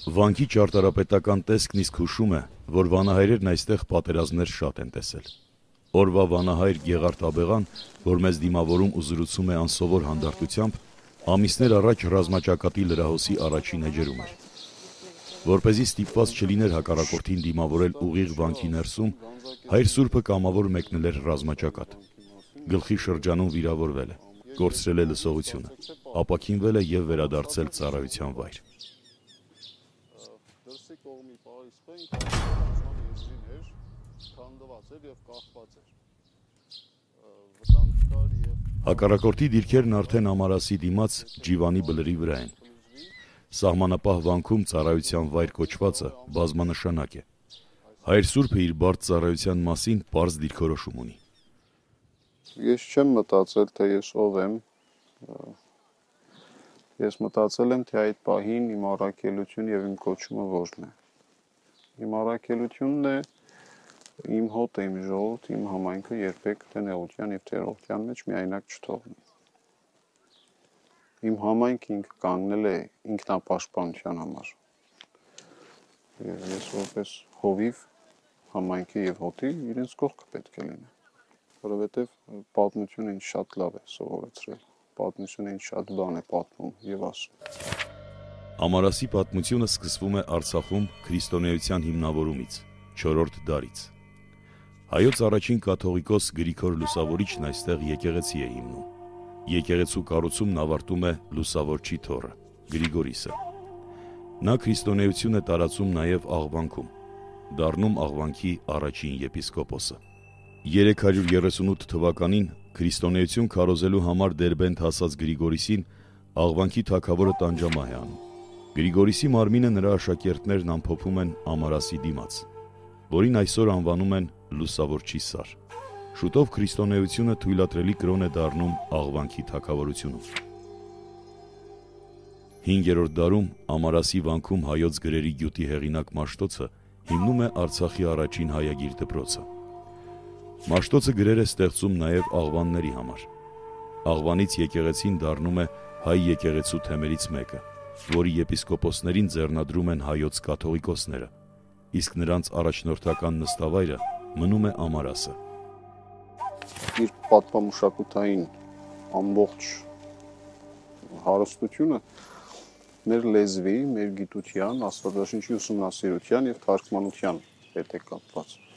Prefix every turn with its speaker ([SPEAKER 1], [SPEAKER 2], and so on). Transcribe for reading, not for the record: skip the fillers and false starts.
[SPEAKER 1] Վանքի ճարտարապետական տեսքն իսկ հուշում է, որ վանահայրերն այստեղ պատերազմներ շատ են տեսել։ Օրվա վանահայր Գեղարդ Աբեղան, որ մեզ դիմավորում ու զրուցում է անսովոր հանդարտությամբ, ամիսներ առաջ ռազմաճակատի լրահոսի առաջին էջերում էր։ Որպեսզի ստիպված չլիներ հակառակորդին դիմավորել ուղիղ վանքի ներսում, հայր Սուրբը կամավոր մեկնել էր ռազմաճակատ։ Գլխի շրջանում վիրավորվել է, կորցրել է լսողությունը, ապաքինվել է և վերադարձել ծառայության վայր։ Հակառակորդի դիրքերն արդեն Ամարասի դիմաց Ջիվանի բլրի վրա են։ Սահմանապահ վանքում ծառայության վայր կոչվածը բազմանշանակ է։ Հայր Սուրբը իր բարդ ծառայության մասին պարզ դիրքորոշում ունի։
[SPEAKER 2] Ես չեմ մտածել, թե ես ով եմ։ Ես մտածել եմ, թե այդ պահին իմ առաքելությունը և իմ կոչումը որն է։ Իմ առաքելությունն է իմ հոտը, իմ ժողովուրդը, իմ համայնքը երբեք թե նեղության և թերողության մեջ միայնակ չթողնի։ Իմ համայնքը ինքը կանգնել է ինքնապաշտպանության համար։ Ես որպես հովիվ համայնքի և հոտի իրենց կողքը պետք է լինի, որովհետև պատմությունը ինձ շատ լավ է սովորեցրել, պատմությունը ինձ շատ բան է պատմում և ասում։
[SPEAKER 1] Ամարասի պատմությունը սկսվում է Արցախում քրիստոնեության հիմնավորումից, 4-րդ դարից։ Հայոց առաջին կաթողիկոս Գրիգոր Լուսավորիչն այստեղ եկեղեցի է հիմնում։ Եկեղեցու կառուցումն ավարտում է Լուսավորչի թոռը, Գրիգորիսը։ Նա քրիստոնեություն է տարածում նաև Աղվանքում, դառնում Աղվանքի առաջին եպիսկոպոսը։ 338 թվականին քրիստոնեություն քարոզելու համար Դերբենդ հասած Գրիգորիսին Աղվանքի թագավորը տանջամահ է անում։ Գրիգորիսի մարմինը նրա աշակերտներն ամփոփում են Ամարասի դիմաց, որին այսօր անվանում են Լուսավորչի սար։ Շուտով քրիստոնեությունը թույլատրելի կրոն է դառնում Աղվանքի թագավորությունում։ 5-րդ դարում Ամարասի վանքում հայոց գրերի գյուտի հեղինակ Մաշտոցը հիմնում է Արցախի առաջին հայագիր դպրոցը։ Մաշտոցը գրեր է ստեղծում նաև աղվանների համար։ Աղվանից եկեղեցին դառնում է հայ եկեղեցու թեմերից մեկը, որի եպիսկոպոսներին ձեռնադրում են հայոց կաթողիկոսները, իսկ նրանց առաջնորդական նստավայրը մնում է Ամարասը։
[SPEAKER 2] Իր պատմամշակութային ամբողջ հարստությունը մեր լեզվի, մեր գիտության, աստվածաշնչի ուսումնասիրության և թարգմանության հետ է կապված։